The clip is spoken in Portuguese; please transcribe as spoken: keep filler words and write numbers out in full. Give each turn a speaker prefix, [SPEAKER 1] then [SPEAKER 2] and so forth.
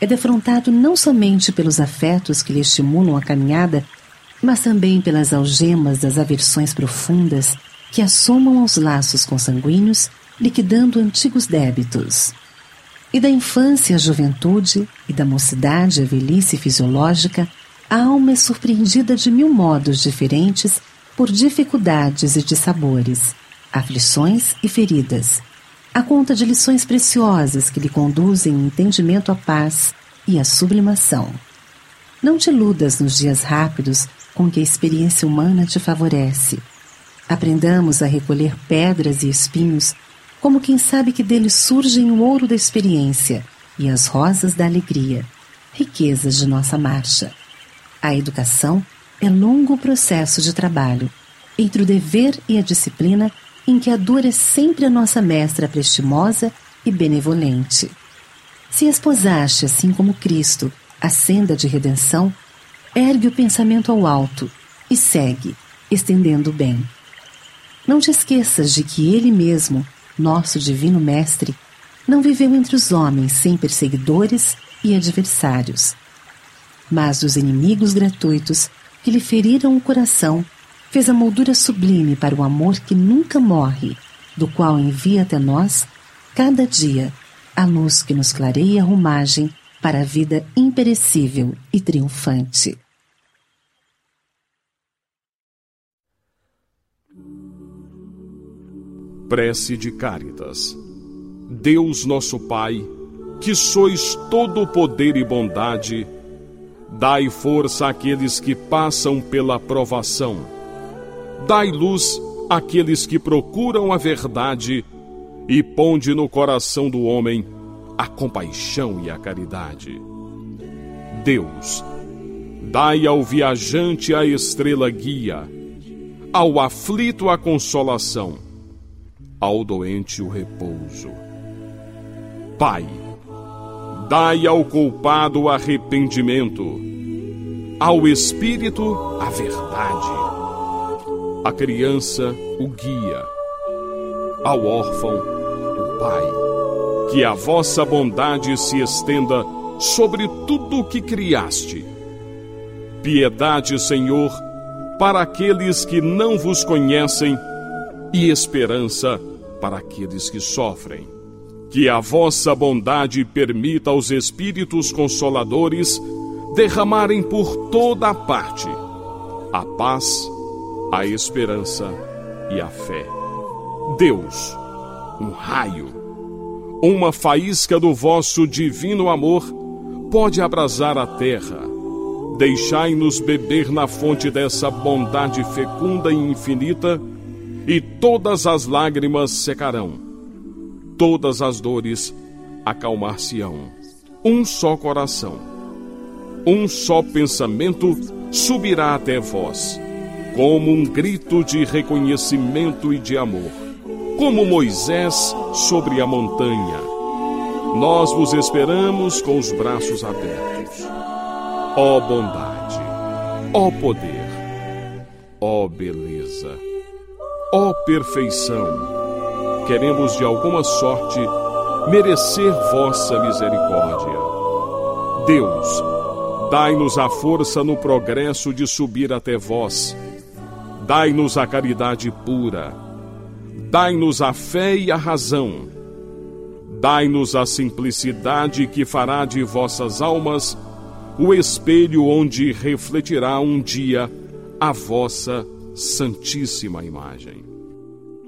[SPEAKER 1] é defrontado não somente pelos afetos que lhe estimulam a caminhada, mas também pelas algemas das aversões profundas que assomam aos laços consanguíneos, liquidando antigos débitos. E da infância à juventude, e da mocidade à velhice fisiológica, a alma é surpreendida de mil modos diferentes por dificuldades e dissabores, aflições e feridas, à conta de lições preciosas que lhe conduzem o entendimento à paz e à sublimação. Não te iludas nos dias rápidos com que a experiência humana te favorece. Aprendamos a recolher pedras e espinhos, como quem sabe que deles surgem o ouro da experiência e as rosas da alegria, riquezas de nossa marcha. A educação é longo processo de trabalho, entre o dever e a disciplina, em que a dor é sempre a nossa mestra prestimosa e benevolente. Se esposaste, assim como Cristo, a senda de redenção, ergue o pensamento ao alto e segue, estendendo o bem. Não te esqueças de que Ele mesmo, nosso divino mestre, não viveu entre os homens sem perseguidores e adversários. Mas dos inimigos gratuitos que lhe feriram o coração, fez a moldura sublime para o amor que nunca morre, do qual envia até nós, cada dia, a luz que nos clareia a rumagem para a vida imperecível e triunfante.
[SPEAKER 2] Prece de Cáritas. Deus nosso Pai, que sois todo o poder e bondade, dai força àqueles que passam pela provação. Dai luz àqueles que procuram a verdade e ponde no coração do homem a compaixão e a caridade. Deus, dai ao viajante a estrela guia, ao aflito a consolação, ao doente o repouso. Pai, dai ao culpado o arrependimento, ao espírito a verdade, à criança o guia, ao órfão o Pai. Que a vossa bondade se estenda sobre tudo o que criaste. Piedade, Senhor, para aqueles que não vos conhecem e esperança para aqueles que sofrem. Que a vossa bondade permita aos Espíritos Consoladores derramarem por toda a parte a paz, a esperança e a fé. Deus, um raio, uma faísca do vosso divino amor pode abrasar a terra. Deixai-nos beber na fonte dessa bondade fecunda e infinita, e todas as lágrimas secarão, todas as dores acalmar-se-ão. Um só coração, um só pensamento subirá até vós, como um grito de reconhecimento e de amor, como Moisés sobre a montanha. Nós vos esperamos com os braços abertos. Ó bondade, ó poder, ó beleza, ó perfeição, queremos de alguma sorte merecer vossa misericórdia. Deus, dai-nos a força no progresso de subir até vós. Dai-nos a caridade pura. Dai-nos a fé e a razão. Dai-nos a simplicidade que fará de vossas almas o espelho onde refletirá um dia a vossa santíssima imagem.